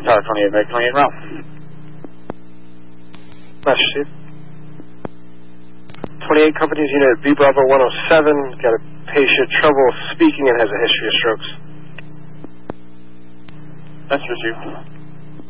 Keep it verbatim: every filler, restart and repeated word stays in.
Tower twenty-eight, Meg twenty-eight, route. Flash, Steve. twenty-eight Company's Unit B Bravo one oh seven, got a patient trouble speaking and has a history of strokes. That's received.